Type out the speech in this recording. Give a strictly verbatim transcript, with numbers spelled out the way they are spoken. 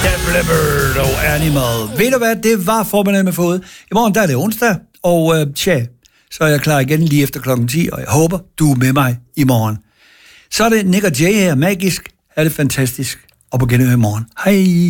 Def Leppard og Animal. Ved du hvad, det var formiddagen med fået. I morgen der er det onsdag, og øh, tja, så er jeg klar igen lige efter klokken ti, og jeg håber, du er med mig i morgen. Så er det Nick og Jay her, magisk, er det fantastisk, og på genhør i morgen. Hej!